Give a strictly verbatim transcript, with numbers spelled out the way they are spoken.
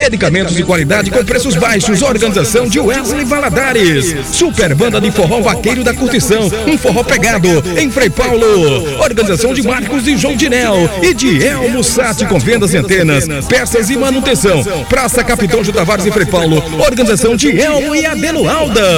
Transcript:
Medicamentos de qualidade com preços baixos. Organização de Wesley Valadares. Super Banda de Forró Vaqueiro da Curtição. Um forró pegado em Frei Paulo. Organização de Marcos e João Dinel e de Elmo Sati com vendas, centenas, peças e manutenção. Praça Capitão J. Tavares em Frei Paulo. Organização de Elmo e Adenoalda.